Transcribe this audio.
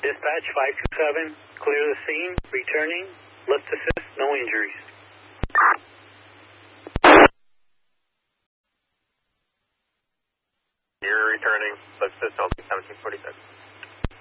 Dispatch 527, clear the scene, returning, lift assist, no injuries. You're returning, lift assist, 1746.